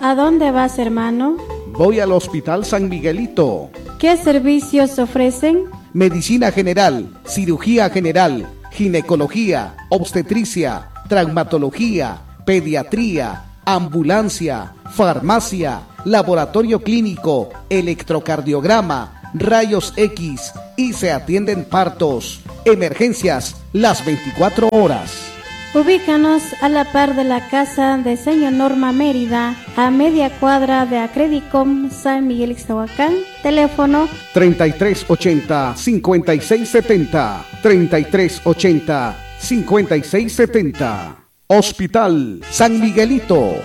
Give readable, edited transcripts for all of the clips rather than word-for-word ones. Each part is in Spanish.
¿A dónde vas, hermano? Voy al Hospital San Miguelito. ¿Qué servicios ofrecen? Medicina general, cirugía general, ginecología, obstetricia, traumatología, pediatría, ambulancia, farmacia, laboratorio clínico, electrocardiograma, rayos X y se atienden partos, emergencias las 24 horas. Ubícanos a la par de la casa de señor Norma Mérida, a media cuadra de Acredicom San Miguel Ixtahuacán. Teléfono 3380-5670, 3380-5670. Hospital San Miguelito.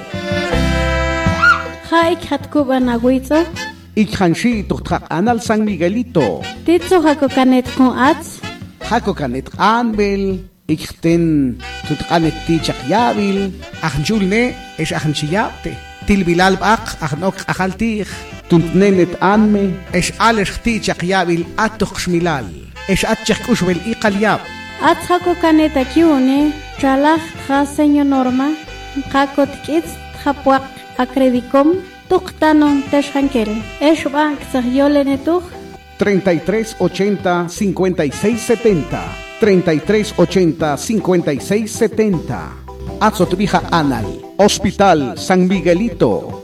Haik Hatkuban Agüizo, Ikhanshi Tukta Anal San Miguelito. Titzo Hakokanet con Ats, Hakokanet Anbel. Ikten tutqanet tichak yabil ahjulne es ahnchiyapte tilbilal baq ahnok ahaltih tuntnenet anme es alesh tichak yabil atukhshmilal es atchak ushbel iqalyab Ats Hakokanet Akiune, Tralach Tja señor Norma, Hakot Kits Tjapuak Acredicom, Tuktanon Teshankel, Eshbank Zahyolenetuch 3380-5670, 3380-5670. Azotrija Anal, Hospital San Miguelito.